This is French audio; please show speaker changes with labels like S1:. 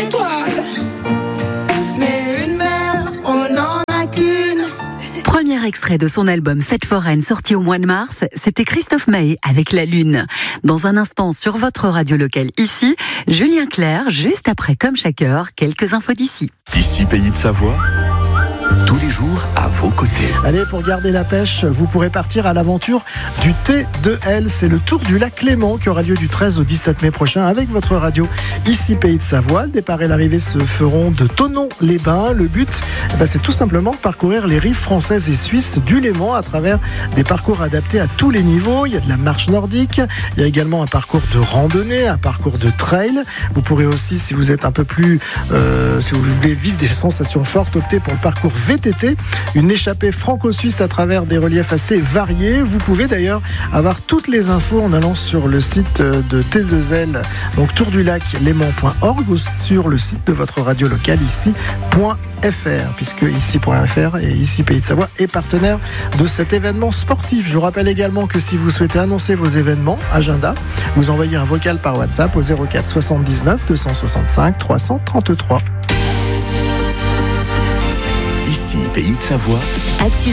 S1: étoile. Mais une mère, on n'en a qu'une.
S2: Premier extrait de son album Fête foraine sorti au mois de mars, c'était Christophe Maé avec La Lune. Dans un instant sur votre radio locale ici, Julien Clerc, juste après Comme chaque heure, quelques infos d'ici.
S3: Ici, Pays de Savoie, tous les jours à vos côtés.
S4: Allez, pour garder la pêche, vous pourrez partir à l'aventure du T2L. C'est le tour du lac Léman qui aura lieu du 13 au 17 mai prochain avec votre radio ici Pays de Savoie. Le départ et l'arrivée se feront de Thonon-les-Bains. Le but, c'est tout simplement de parcourir les rives françaises et suisses du Léman à travers des parcours adaptés à tous les niveaux. Il y a de la marche nordique, il y a également un parcours de randonnée, un parcours de trail. Vous pourrez aussi, si vous êtes un peu plus, si vous voulez vivre des sensations fortes, opter pour le parcours VTT, une échappée franco-suisse à travers des reliefs assez variés. Vous pouvez d'ailleurs avoir toutes les infos en allant sur le site de T2L, donc tourdulac-léman.org, ou sur le site de votre radio locale ici.fr, puisque ici.fr et ici Pays de Savoie est partenaire de cet événement sportif. Je vous rappelle également que si vous souhaitez annoncer vos événements, agenda, vous envoyez un vocal par WhatsApp au 04 79 265 333.
S3: Ici, Pays de Savoie.
S2: Actu